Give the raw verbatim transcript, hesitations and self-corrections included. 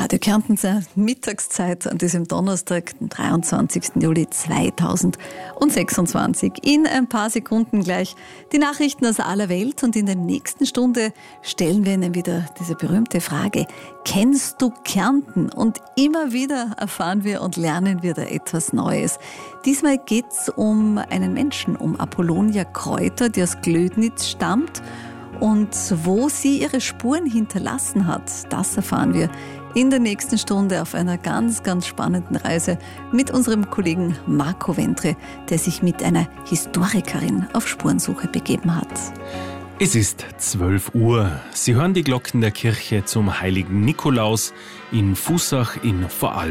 Radio Kärnten zur Mittagszeit an diesem Donnerstag, den dreiundzwanzigsten Juli zweitausendsechsundzwanzig. In ein paar Sekunden gleich die Nachrichten aus aller Welt und in der nächsten Stunde stellen wir Ihnen wieder diese berühmte Frage: Kennst du Kärnten? Und immer wieder erfahren wir und lernen wir da etwas Neues. Diesmal geht es um einen Menschen, um Apollonia Kräuter, die aus Glödnitz stammt. Und wo sie ihre Spuren hinterlassen hat, das erfahren wir in der nächsten Stunde auf einer ganz, ganz spannenden Reise mit unserem Kollegen Marco Ventre, der sich mit einer Historikerin auf Spurensuche begeben hat. Es ist zwölf Uhr. Sie hören die Glocken der Kirche zum heiligen Nikolaus in Fussach in Vorarlberg.